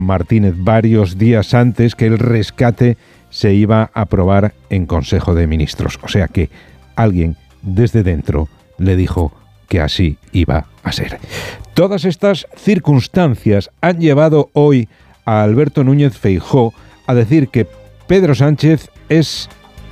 Martínez varios días antes que el rescate se iba a aprobar en Consejo de Ministros. O sea que alguien desde dentro le dijo que así iba a ser. Todas estas circunstancias han llevado hoy a Alberto Núñez Feijóo a decir que Pedro Sánchez es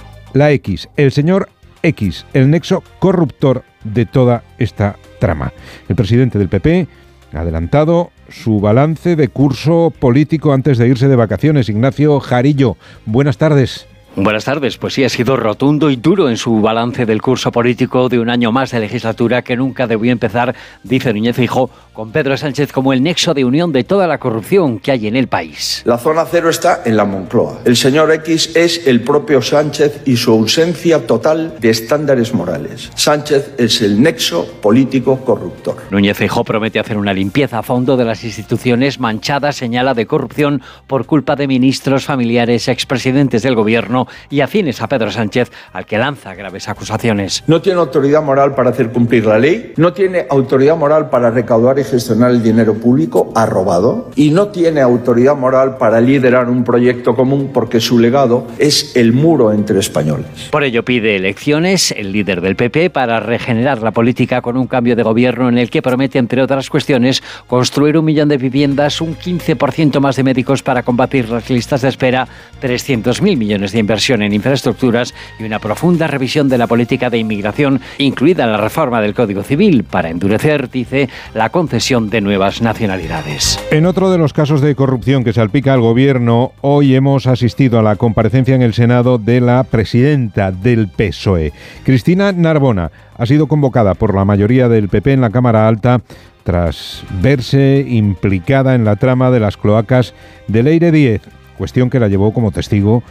la X, el señor X, el nexo corruptor de toda esta trama. El presidente del PP ha adelantado su balance de curso político antes de irse de vacaciones. Ignacio Jarillo, buenas tardes. Buenas tardes. Pues sí, ha sido rotundo y duro en su balance del curso político de un año más de legislatura que nunca debió empezar, dice Núñez Feijóo, con Pedro Sánchez como el nexo de unión de toda la corrupción que hay en el país. La zona cero está en la Moncloa. El señor X es el propio Sánchez y su ausencia total de estándares morales. Sánchez es el nexo político corruptor. Núñez Feijóo promete hacer una limpieza a fondo de las instituciones manchadas, señala, de corrupción por culpa de ministros, familiares, expresidentes del gobierno y afines a Pedro Sánchez, al que lanza graves acusaciones. No tiene autoridad moral para hacer cumplir la ley, no tiene autoridad moral para recaudar y gestionar el dinero público, ha robado, y no tiene autoridad moral para liderar un proyecto común porque su legado es el muro entre españoles. Por ello pide elecciones, el líder del PP, para regenerar la política con un cambio de gobierno en el que promete, entre otras cuestiones, construir 1 millón de viviendas, un 15% más de médicos para combatir las listas de espera, 300.000 millones de inversión en infraestructuras y una profunda revisión de la política de inmigración, incluida la reforma del Código Civil, para endurecer, dice, la concesión de nuevas nacionalidades. En otro de los casos de corrupción que salpica al gobierno, hoy hemos asistido a la comparecencia en el Senado de la presidenta del PSOE. Cristina Narbona ha sido convocada por la mayoría del PP en la Cámara Alta tras verse implicada en la trama de las cloacas de Leire Díez, cuestión que la llevó como testigo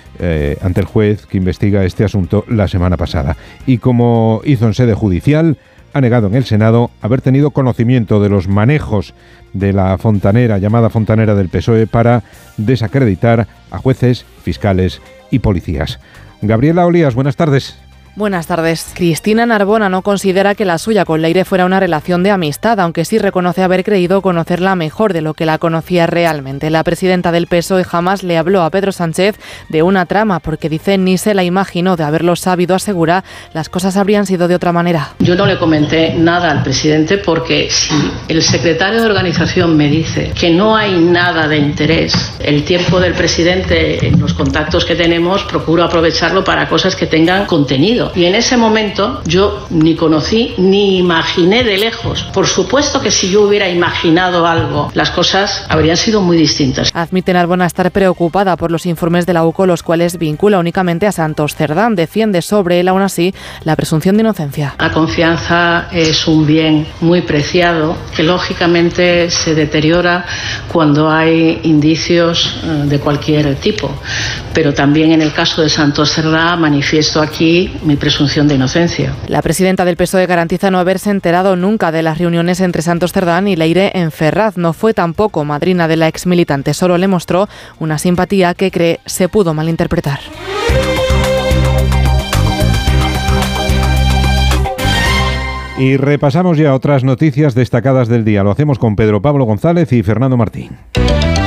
ante el juez que investiga este asunto la semana pasada. Y como hizo en sede judicial, ha negado en el Senado haber tenido conocimiento de los manejos de la fontanera, llamada fontanera del PSOE, para desacreditar a jueces, fiscales y policías. Gabriela Olías, buenas tardes. Buenas tardes. Cristina Narbona no considera que la suya con Leire fuera una relación de amistad, aunque sí reconoce haber creído conocerla mejor de lo que la conocía realmente. La presidenta del PSOE jamás le habló a Pedro Sánchez de una trama, porque dice ni se la imaginó. De haberlo sabido, asegura, las cosas habrían sido de otra manera. Yo no le comenté nada al presidente porque si el secretario de organización me dice que no hay nada de interés, el tiempo del presidente en los contactos que tenemos procuro aprovecharlo para cosas que tengan contenido. Y en ese momento yo ni conocí ni imaginé de lejos. Por supuesto que si yo hubiera imaginado algo, las cosas habrían sido muy distintas. Admite Narbona estar preocupada por los informes de la UCO, los cuales vincula únicamente a Santos Cerdán. Defiende sobre él, aún así, la presunción de inocencia. La confianza es un bien muy preciado que lógicamente se deteriora cuando hay indicios de cualquier tipo. Pero también en el caso de Santos Cerdán manifiesto aquí mi presunción de inocencia. La presidenta del PSOE garantiza no haberse enterado nunca de las reuniones entre Santos Cerdán y Leire en Ferraz. No fue tampoco madrina de la exmilitante, solo le mostró una simpatía que cree se pudo malinterpretar. Y repasamos ya otras noticias destacadas del día. Lo hacemos con Pedro Pablo González y Fernando Martín.